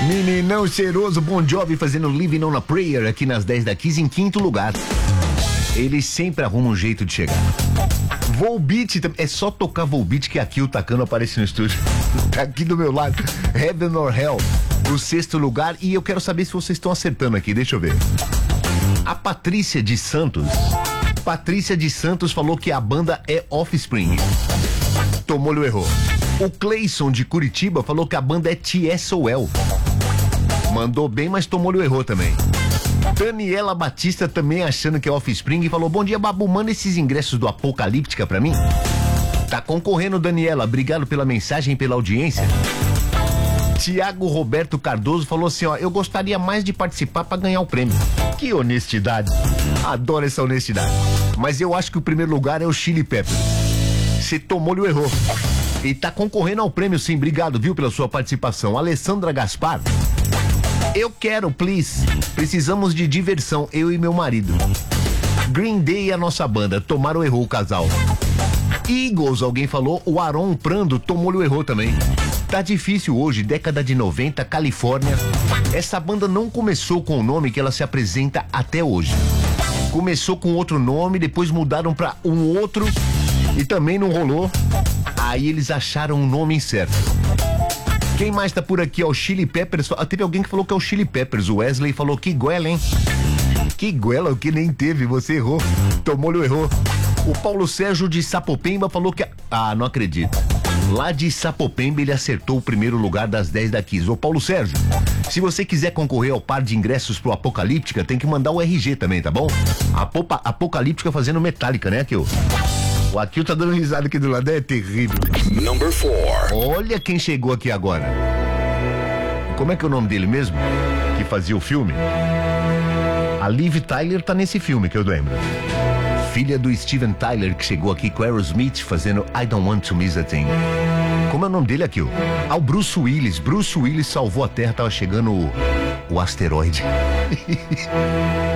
Meninão cheiroso, Bon Jovi fazendo Living on a Prayer aqui nas 10 da 15 em quinto lugar. Eles sempre arrumam um jeito de chegar. Volbeat, é só tocar Volbeat que aqui o Tacano aparece no estúdio. Tá aqui do meu lado. Heaven or Hell, o sexto lugar. E eu quero saber se vocês estão acertando aqui, deixa eu ver. A Patrícia de Santos falou que a banda é Offspring. Tomou-lhe errou. O Cleison de Curitiba falou que a banda é TSOL. Mandou bem, mas tomou-lhe errou também. Daniela Batista também achando que é Offspring e falou: bom dia, Babu, manda esses ingressos do Apocalíptica pra mim. Tá concorrendo, Daniela, obrigado pela mensagem e pela audiência. Tiago Roberto Cardoso falou assim, ó: eu gostaria mais de participar pra ganhar o prêmio. Que honestidade, adoro essa honestidade. Mas eu acho que o primeiro lugar é o Chili Peppers. Você tomou-lhe o erro. E tá concorrendo ao prêmio sim, obrigado, viu, pela sua participação. Alessandra Gaspar: eu quero, please. Precisamos de diversão, eu e meu marido. Green Day é a nossa banda, tomaram o erro o casal. Eagles, alguém falou, o Aron Prando tomou-lhe o erro também. Tá difícil hoje, década de 90, Califórnia. Essa banda não começou com o nome que ela se apresenta até hoje. Começou com outro nome, depois mudaram pra um outro e também não rolou. Aí eles acharam um nome incerto. Quem mais tá por aqui? É o Chili Peppers. Teve alguém que falou que é o Chili Peppers. O Wesley falou que goela, hein? Que goela, o que nem teve, você errou. Tomou-lhe o erro. O Paulo Sérgio de Sapopemba falou que... Ah, não acredito. Lá de Sapopemba ele acertou o primeiro lugar das 10 da 15. Ô Paulo Sérgio, se você quiser concorrer ao par de ingressos pro Apocalíptica, tem que mandar o RG também, tá bom? Apocalíptica fazendo Metallica, né, Akil? O Akil tá dando risada aqui do lado, é terrível. Number 4. Olha quem chegou aqui agora. Como é que é o nome dele mesmo? Que fazia o filme? A Liv Tyler tá nesse filme que eu lembro. Filha do Steven Tyler, que chegou aqui com Aerosmith fazendo I Don't Want to Miss a Thing. Como é o nome dele, Akil? Ah, o Bruce Willis. Bruce Willis salvou a Terra, tava chegando o asteroide.